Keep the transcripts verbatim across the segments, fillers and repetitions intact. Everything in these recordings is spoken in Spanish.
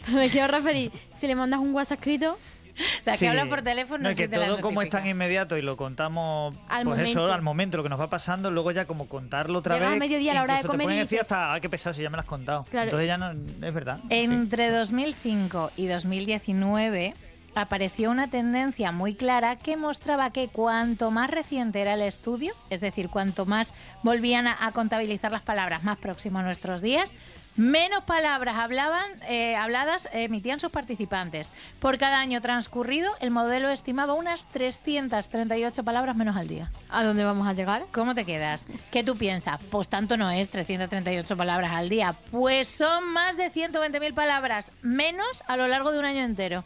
Me quiero referir, si le mandas un WhatsApp escrito... La que Sí. habla por teléfono No, no es que sí te la todo como es notifica. tan inmediato y lo contamos Al pues eso, momento. al momento, lo que nos va pasando, luego ya como contarlo otra Llegas vez. a mediodía a la hora de incluso comer te pueden y decir dices- hasta, ah, qué pesado si ya me lo has contado. Claro. Entonces ya no, es verdad. sí. Entre dos mil cinco y dos mil diecinueve apareció una tendencia muy clara que mostraba que cuanto más reciente era el estudio, es decir, cuanto más volvían a, a contabilizar las palabras más próximo a nuestros días, menos palabras hablaban, eh, habladas emitían sus participantes. Por cada año transcurrido, el modelo estimaba unas trescientas treinta y ocho palabras menos al día. ¿A dónde vamos a llegar? ¿Cómo te quedas? ¿Qué tú piensas? Pues tanto no es, trescientas treinta y ocho palabras al día. Pues son más de ciento veinte mil palabras menos a lo largo de un año entero.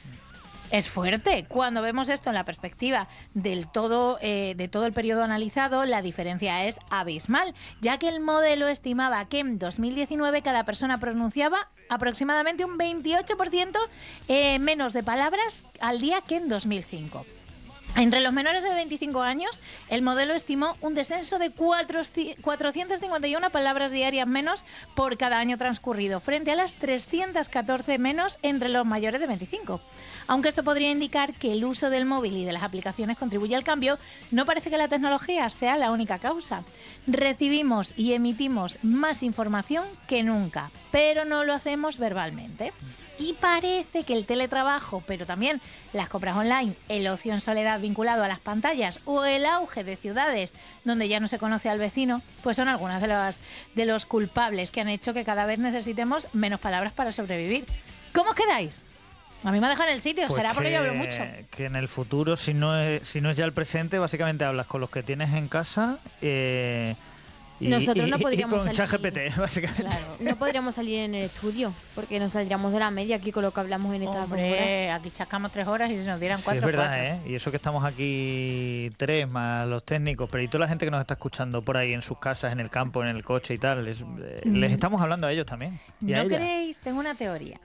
Es fuerte. Cuando vemos esto en la perspectiva del todo, eh, de todo el periodo analizado, la diferencia es abismal, ya que el modelo estimaba que en dos mil diecinueve cada persona pronunciaba aproximadamente un veintiocho por ciento eh, menos de palabras al día que en dos mil cinco. Entre los menores de veinticinco años, el modelo estimó un descenso de cuatrocientas cincuenta y una palabras diarias menos por cada año transcurrido, frente a las trescientas catorce menos entre los mayores de veinticinco. Aunque esto podría indicar que el uso del móvil y de las aplicaciones contribuye al cambio, no parece que la tecnología sea la única causa. Recibimos y emitimos más información que nunca, pero no lo hacemos verbalmente. Y parece que el teletrabajo, pero también las compras online, el ocio en soledad vinculado a las pantallas o el auge de ciudades donde ya no se conoce al vecino, pues son algunas de los, de los culpables que han hecho que cada vez necesitemos menos palabras para sobrevivir. ¿Cómo os quedáis? A mí me ha dejado en el sitio, Pues será porque que- yo hablo mucho. Que en el futuro, si no es, si no es ya el presente, básicamente hablas con los que tienes en casa eh, y, Nosotros y- no y podríamos con salir. ChatGPT, básicamente. Claro. No podríamos salir en el estudio, porque nos saldríamos de la media aquí con lo que hablamos en estas dos horas. Hombre, aquí chascamos tres horas y si nos dieran Sí, cuatro, es verdad, cuatro. ¿eh? Y eso que estamos aquí tres, más los técnicos, pero y toda la gente que nos está escuchando por ahí en sus casas, en el campo, en el coche y tal, les, eh, les estamos hablando a ellos también. Y a ¿No ellas. creéis? Tengo una teoría.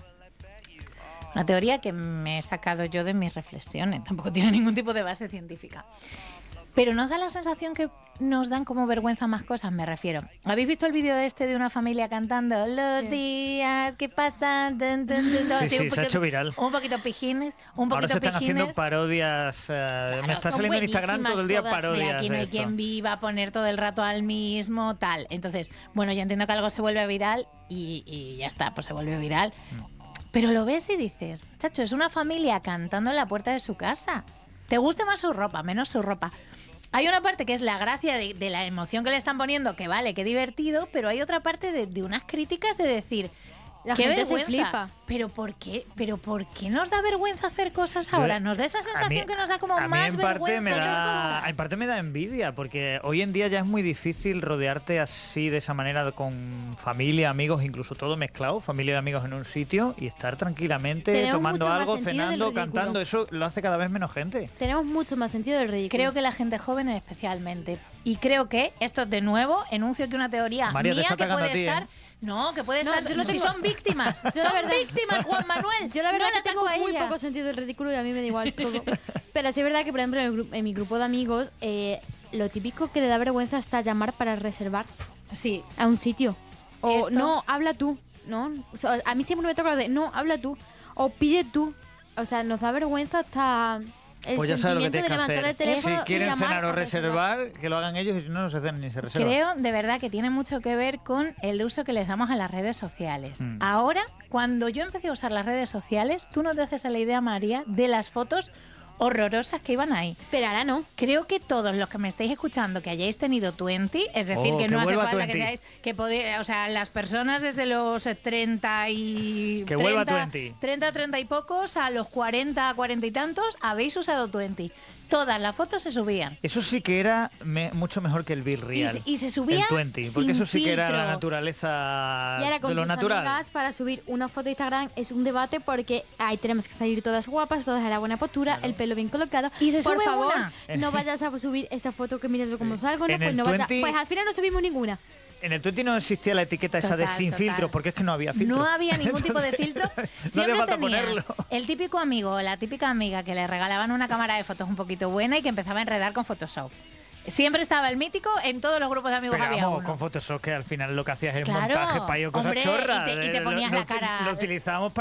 Una teoría que me he sacado yo de mis reflexiones. Tampoco tiene ningún tipo de base científica. Pero ¿nos da la sensación que nos dan como vergüenza más cosas? Me refiero. ¿Habéis visto el vídeo este de una familia cantando los Sí. días que pasan? Dun, dun, dun, todo Sí, así, sí, un se ha poquito- hecho viral. Un poquito pijines, un Ahora poquito se están haciendo pijines. parodias. eh, me está son saliendo en Instagram todo el día buenísimas todas. parodias. Mira, aquí no de hay esto. quien viva a poner todo el rato al mismo, tal. Entonces, bueno, yo entiendo que algo se vuelve viral y, y ya está, pues se vuelve viral. Pero lo ves y dices, chacho, es una familia cantando en la puerta de su casa. ¿Te gusta más su ropa, menos su ropa? Hay una parte que es la gracia de, de la emoción que le están poniendo, que vale, qué divertido, pero hay otra parte de, de unas críticas de decir, La qué gente se vergüenza. flipa. Pero ¿por qué? Pero ¿por qué nos da vergüenza hacer cosas ahora? Nos da esa A sensación mí- que nos da como a mí más en parte vergüenza me que da, cosas. en parte me da envidia, porque hoy en día ya es muy difícil rodearte así, de esa manera, con familia, amigos, incluso todo mezclado, familia y amigos en un sitio, y estar tranquilamente Tenemos tomando mucho más algo, sentido del cenando, ridículo. cantando. Eso lo hace cada vez menos gente. Tenemos mucho más sentido del ridículo. Creo que la gente joven especialmente. Y creo que esto de nuevo enuncio que una teoría María, te mía está que atacando puede a ti, estar. ¿eh? No, que puede No, estar. yo no si tengo- son víctimas. Yo la son verdad- víctimas, Juan Manuel. Yo la verdad No le que tengo ataco a muy ella. poco sentido del ridículo y a mí me da igual todo. Pero sí es verdad que, por ejemplo, en, el gru- en mi grupo de amigos, eh, lo típico que le da vergüenza está llamar para reservar Sí. a un sitio. O Esto- no, habla tú, ¿no? O sea, a mí siempre me toca lo de no, habla tú. O pide tú. O sea, nos da vergüenza hasta el Pues ya sabes lo que sentimiento tienes de que levantar hacer. el teléfono Si y quieren llamar cenar o a reservar, que lo hagan ellos, y si no, no se cenan ni se reservan. Creo de verdad que tiene mucho que ver con el uso que les damos a las redes sociales. Mm. Ahora, cuando yo empecé a usar las redes sociales, tú no te haces a la idea, María, de las fotos horrorosas que iban ahí. Pero ahora no. Creo que todos los que me estéis escuchando que hayáis tenido veinte, es decir, Oh, que que no hace vuelva falta que veinte. seáis, que podéis, o sea, las personas desde los treinta y Que vuelva treinta, veinte. treinta, treinta y pocos a los cuarenta, cuarenta y tantos habéis usado veinte. Todas las fotos se subían. Eso sí que era me- mucho mejor que el Bill Y Real. se- y se subía el veinte, sin porque eso sí que era la filtro. naturaleza Y ahora con de lo tus natural. amigas para subir una foto de Instagram es un debate porque ahí tenemos que salir todas guapas, todas a la buena postura, el pelo bien colocado. Y se Por sube favor, una. no vayas a subir esa foto que mires como salgo, no, En pues el no vayas. veinte Pues al final no subimos ninguna. En el veinte no existía la etiqueta esa de Total, sin total. filtro, porque es que no había filtro. No había ningún tipo de Entonces, filtro. no hacía Siempre falta tenías ponerlo. el típico amigo o la típica amiga que le regalaban una cámara de fotos un poquito buena y que empezaba a enredar con Photoshop. Siempre estaba el mítico, en todos los grupos de amigos Pero había vamos, uno. con Photoshop, que al final lo que hacías es Claro, montaje, payo, cosas hombre, chorras. y te- y te Eh, lo- ponías lo, la cara- Lo utilizábamos